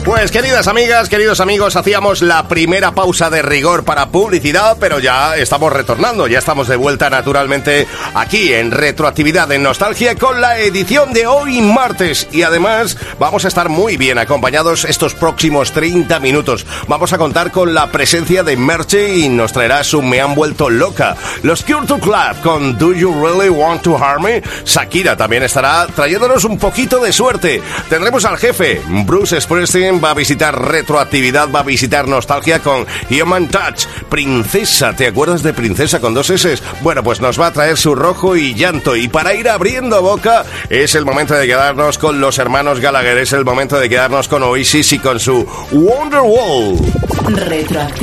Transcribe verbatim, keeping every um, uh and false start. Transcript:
Pues queridas amigas, queridos amigos, hacíamos la primera pausa de rigor para publicidad, pero ya estamos retornando, ya estamos de vuelta naturalmente aquí en Retroactividad en Nostalgia con la edición de hoy martes, y además vamos a estar muy bien acompañados estos próximos treinta minutos. Vamos a contar con la presencia de Merche y nos traerá su Me han vuelto loca. Los Cure to Club con Do You Really Want to Harm Me. Shakira también estará trayéndonos un poquito de suerte. Tendremos al jefe, Bruce Springsteen va a visitar Retroactividad, va a visitar Nostalgia con Human Touch. Princesa, ¿te acuerdas de Princesa con dos S? Bueno, pues nos va a traer su rojo y llanto. Y para ir abriendo boca, es el momento de quedarnos con los hermanos Gallagher, es el momento de quedarnos con Oasis y con su Wonderwall. Retroactividad.